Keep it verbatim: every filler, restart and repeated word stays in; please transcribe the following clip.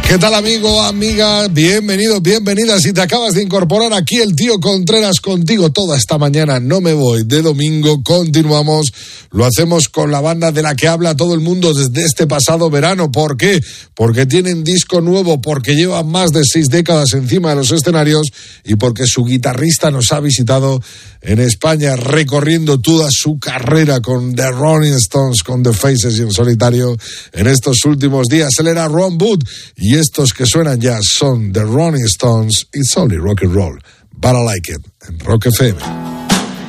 ¿Qué tal, amigo, amiga? Bienvenido, bienvenida. Si te acabas de incorporar aquí, el tío Contreras contigo toda esta mañana. No me voy. De domingo continuamos. Lo hacemos con la banda de la que habla todo el mundo desde este pasado verano. ¿Por qué? Porque tienen disco nuevo, porque llevan más de seis décadas encima de los escenarios y porque su guitarrista nos ha visitado en España, recorriendo toda su carrera con The Rolling Stones, con The Faces y en solitario en estos últimos días. Él era Ron Wood y estos que suenan ya son The Rolling Stones. It's only rock and roll, but I like it, en Rock F M.